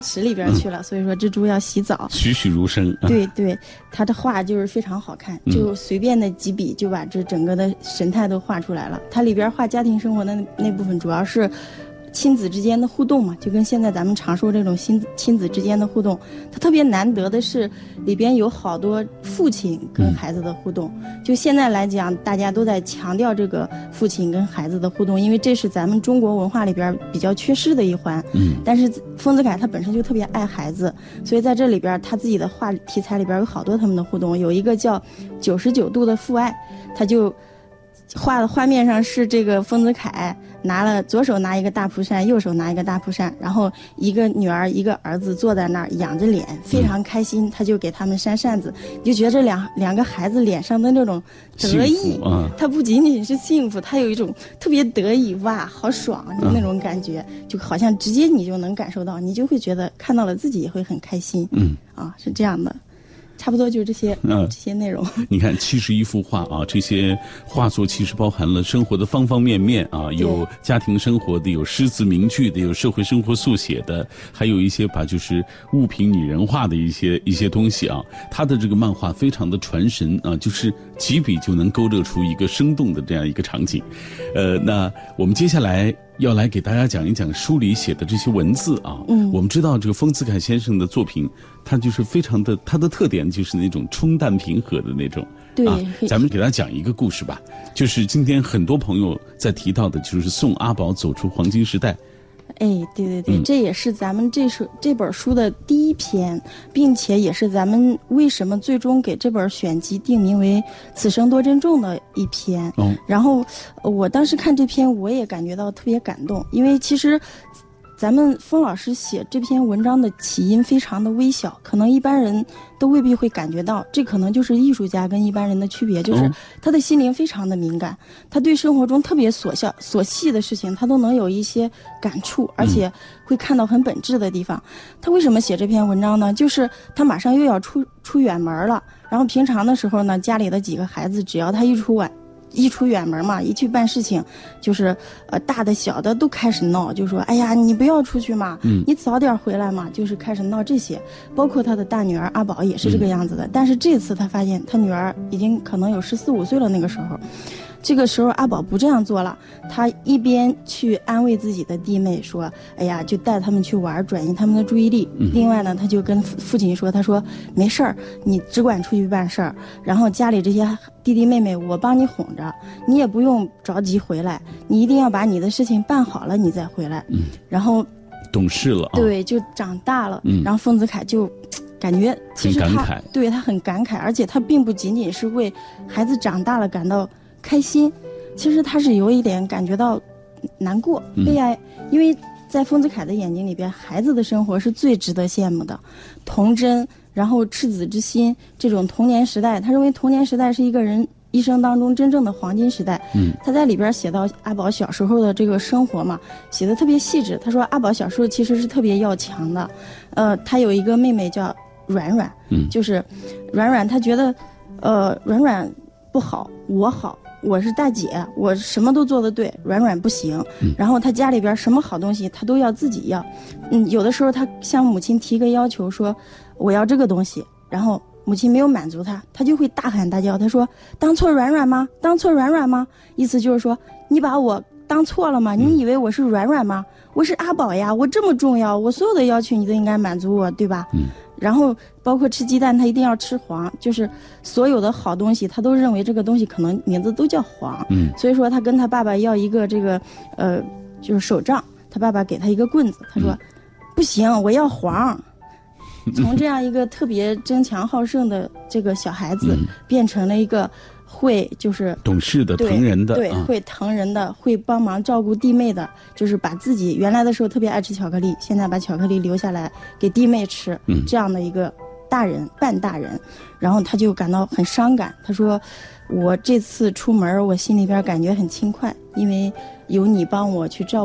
池里边去了，所以说蜘蛛要洗澡， 栩栩如生。 对对，他的画就是非常好看，就随便的几笔就把这整个的神态都画出来了。它里边画家庭生活的那部分主要是亲子之间的互动嘛，就跟现在咱们常说这种亲子之间的互动，它特别难得的是里边有好多父亲跟孩子的互动。就现在来讲，大家都在强调这个父亲跟孩子的互动，因为这是咱们中国文化里边比较缺失的一环。但是丰子恺他本身就特别爱孩子，所以在这里边他自己的画题材里边有好多他们的互动，有一个叫99度的父爱，他就画的画面上是这个丰子恺左手拿一个大蒲扇，右手拿一个大蒲扇，然后一个女儿一个儿子坐在那儿仰着脸，非常开心，他就给他们扇扇子，你就觉得这两个孩子脸上的那种得意，他不仅仅是幸福，他有一种特别得意，哇，好爽，就那种感觉，就好像直接你就能感受到，你就会觉得看到了自己也会很开心。是这样的。差不多就是这些内容。 你看71幅画啊，这些画作其实包含了生活的方方面面啊，有家庭生活的，有诗词名句的，有社会生活速写的，还有一些把就是物品拟人化的一些东西啊。他的这个漫画非常的传神啊，就是几笔就能勾勒出一个生动的这样一个场景。那我们接下来要来给大家讲一讲书里写的这些文字啊。我们知道这个丰子恺先生的作品，他就是非常的，他的特点就是那种冲淡平和的那种。 对， 咱们给大家讲一个故事吧，就是今天很多朋友在提到的，就是送阿宝走出黄金时代。 对，这也是咱们这本书的第一篇，并且也是咱们为什么最终给这本选集定名为《此生多珍重》的一篇。然后我当时看这篇，我也感觉到特别感动，因为其实咱们丰老师写这篇文章的起因非常的微小，可能一般人都未必会感觉到，这可能就是艺术家跟一般人的区别，就是他的心灵非常的敏感，他对生活中特别琐细的事情，他都能有一些感触，而且会看到很本质的地方。他为什么写这篇文章呢？就是他马上又要出远门了，然后平常的时候呢，家里的几个孩子只要他一出远门嘛，一去办事情，就是大的小的都开始闹，就说哎呀你不要出去嘛，你早点回来嘛，就是开始闹这些。包括他的大女儿阿宝也是这个样子的。但是这次他发现他女儿已经可能有14、15岁了，那个时候这个时候阿宝不这样做了，他一边去安慰自己的弟妹说哎呀就带他们去玩，转移他们的注意力，另外呢他就跟父亲说，他说没事儿，你只管出去办事儿，然后家里这些弟弟妹妹我帮你哄着，你也不用着急回来，你一定要把你的事情办好了你再回来。然后懂事了啊，对，就长大了。然后丰子恺就感觉其实他很感慨，而且他并不仅仅是为孩子长大了感到开心，其实他是有一点感觉到难过、悲哀，因为在丰子恺的眼睛里边，孩子的生活是最值得羡慕的，童真，然后赤子之心，这种童年时代，他认为童年时代是一个人一生当中真正的黄金时代。他在里边写到阿宝小时候的这个生活嘛，写的特别细致。他说阿宝小时候其实是特别要强的，他有一个妹妹叫软软，就是软软，他觉得软软不好，我好，我是大姐，我什么都做得对，软软不行。然后他家里边什么好东西他都要自己要。有的时候他向母亲提个要求说我要这个东西，然后母亲没有满足他，他就会大喊大叫，他说当错软软吗？当错软软吗？意思就是说你把我当错了吗？你以为我是软软吗？我是阿宝呀，我这么重要，我所有的要求你都应该满足我，对吧？然后包括吃鸡蛋他一定要吃黄，就是所有的好东西他都认为这个东西可能名字都叫黄。所以说他跟他爸爸要一个这个就是手杖，他爸爸给他一个棍子，他说不行，我要黄。从这样一个特别争强好胜的这个小孩子变成了一个会就是懂事的疼人的，对，会疼人的，会帮忙照顾弟妹的，就是把自己原来的时候特别爱吃巧克力，现在把巧克力留下来给弟妹吃，这样的一个大人半大人。然后他就感到很伤感，他说我这次出门我心里边感觉很轻快，因为有你帮我去照顾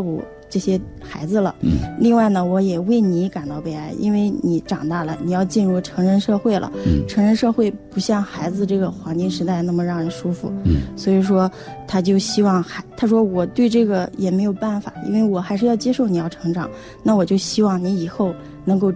这些孩子了。另外呢，我也为你感到悲哀，因为你长大了，你要进入成人社会了。成人社会不像孩子这个黄金时代那么让人舒服。所以说，他就希望他说我对这个也没有办法，因为我还是要接受你要成长，那我就希望你以后能够